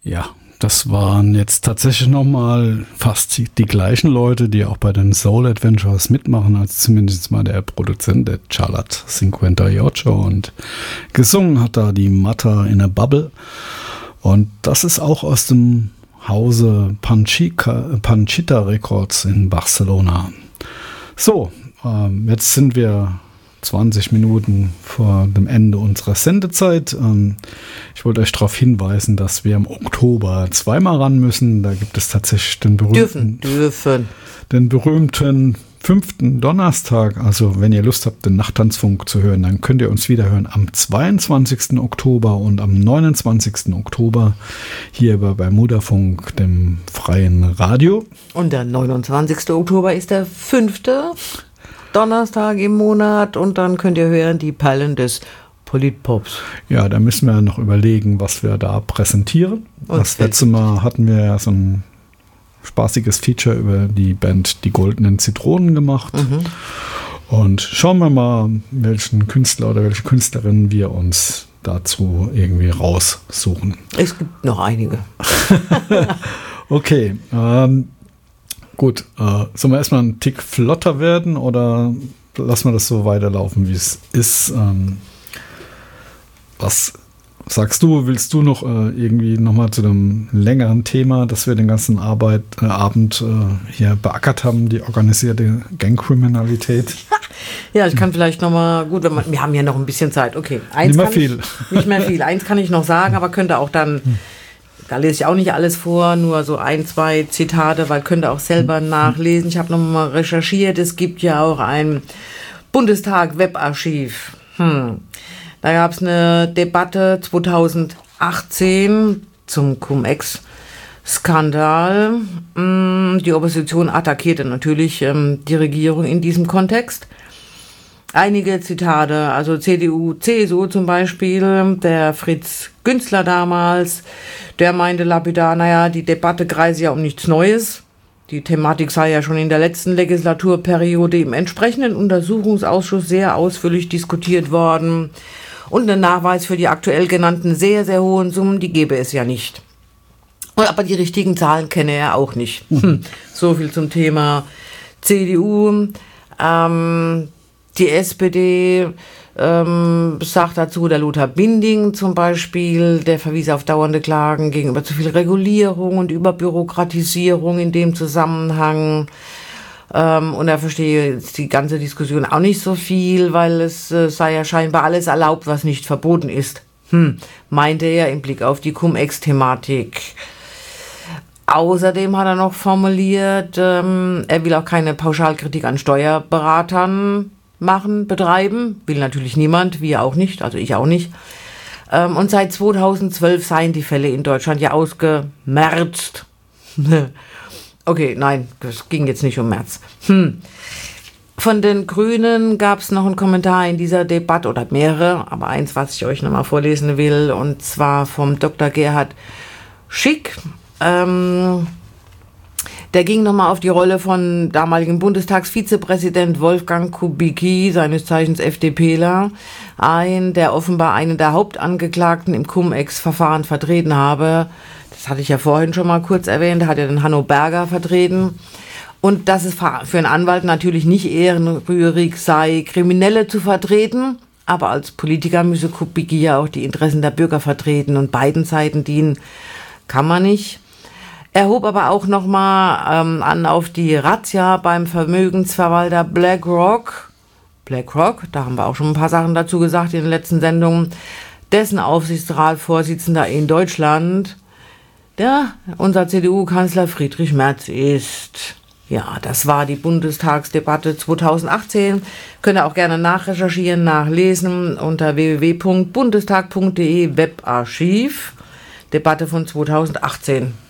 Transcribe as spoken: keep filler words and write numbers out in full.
Ja, das waren jetzt tatsächlich nochmal fast die gleichen Leute, die auch bei den Soul Adventures mitmachen, als zumindest mal der Produzent, der Charlotte fünfundachtzig. Und gesungen hat da die Mata in a Bubble. Und das ist auch aus dem Hause Panchica, Panchita Records in Barcelona. So, ähm, jetzt sind wir zwanzig Minuten vor dem Ende unserer Sendezeit. Ähm, ich wollte euch darauf hinweisen, dass wir im Oktober zweimal ran müssen. Da gibt es tatsächlich den berühmten, dürfen, dürfen. den berühmten fünften Donnerstag. Also wenn ihr Lust habt, den Nachttanzfunk zu hören, dann könnt ihr uns wieder hören am zweiundzwanzigsten Oktober und am neunundzwanzigsten Oktober hier bei Bermudafunk, dem freien Radio. Und der neunundzwanzigsten Oktober ist der fünfte Donnerstag im Monat und dann könnt ihr hören die Perlen des Politpops. Ja, da müssen wir noch überlegen, was wir da präsentieren. Und das letzte Mal hatten wir ja so ein spaßiges Feature über die Band Die Goldenen Zitronen gemacht. Mhm. Und schauen wir mal, welchen Künstler oder welche Künstlerin wir uns dazu irgendwie raussuchen. Es gibt noch einige. Okay, ähm, gut, äh, sollen wir erstmal einen Tick flotter werden oder lassen wir das so weiterlaufen, wie es ist? Ähm, was sagst du, willst du noch äh, irgendwie nochmal zu einem längeren Thema, das wir den ganzen Arbeit, äh, Abend äh, hier beackert haben, die organisierte Gangkriminalität? Ja, ich kann vielleicht nochmal, gut, wenn man, wir haben ja noch ein bisschen Zeit, okay. Eins nicht mehr kann viel. Ich, nicht mehr viel, eins kann ich noch sagen, aber könnte auch dann... Da lese ich auch nicht alles vor, nur so ein, zwei Zitate, weil könnt ihr auch selber nachlesen. Ich habe nochmal recherchiert, es gibt ja auch ein Bundestag-Webarchiv. Hm. Da gab es eine Debatte zweitausendachtzehn zum Cum-Ex-Skandal. Die Opposition attackierte natürlich die Regierung in diesem Kontext. Einige Zitate, also C D U, C S U zum Beispiel, der Fritz Günzler damals, der meinte lapidar, naja, die Debatte kreise ja um nichts Neues. Die Thematik sei ja schon in der letzten Legislaturperiode im entsprechenden Untersuchungsausschuss sehr ausführlich diskutiert worden. Und einen Nachweis für die aktuell genannten sehr, sehr hohen Summen, die gäbe es ja nicht. Und aber die richtigen Zahlen kenne er auch nicht. Hm. So viel zum Thema C D U. Ähm, Die S P D ähm, sagt dazu, der Lothar Binding zum Beispiel, der verwies auf dauernde Klagen gegenüber zu viel Regulierung und Überbürokratisierung in dem Zusammenhang. Ähm, und er verstehe die ganze Diskussion auch nicht so viel, weil es äh, sei ja scheinbar alles erlaubt, was nicht verboten ist. Hm, meinte er im Blick auf die Cum-Ex-Thematik. Außerdem hat er noch formuliert, ähm, er will auch keine Pauschalkritik an Steuerberatern machen, betreiben, will natürlich niemand, wir auch nicht, also ich auch nicht. Ähm, und seit zweitausendzwölf seien die Fälle in Deutschland ja ausgemerzt. Okay, nein, das ging jetzt nicht um März. Hm. Von den Grünen gab es noch einen Kommentar in dieser Debatte, oder mehrere, aber eins, was ich euch nochmal vorlesen will, und zwar vom Doktor Gerhard Schick. Ähm, Der ging nochmal auf die Rolle von damaligen Bundestagsvizepräsident Wolfgang Kubicki, seines Zeichens FDPler, ein, der offenbar einen der Hauptangeklagten im Cum-Ex-Verfahren vertreten habe. Das hatte ich ja vorhin schon mal kurz erwähnt, da hat er den Hanno Berger vertreten. Und dass es für einen Anwalt natürlich nicht ehrenrührig sei, Kriminelle zu vertreten, aber als Politiker müsse Kubicki ja auch die Interessen der Bürger vertreten und beiden Seiten dienen, kann man nicht. Er hob aber auch nochmal ähm, an auf die Razzia beim Vermögensverwalter BlackRock. BlackRock, da haben wir auch schon ein paar Sachen dazu gesagt in den letzten Sendungen. Dessen Aufsichtsratsvorsitzender in Deutschland, der unser C D U-Kanzler Friedrich Merz ist. Ja, das war die Bundestagsdebatte zweitausendachtzehn. Könnt ihr auch gerne nachrecherchieren, nachlesen unter w w w punkt bundestag punkt d e Webarchiv. Debatte von zweitausendachtzehn.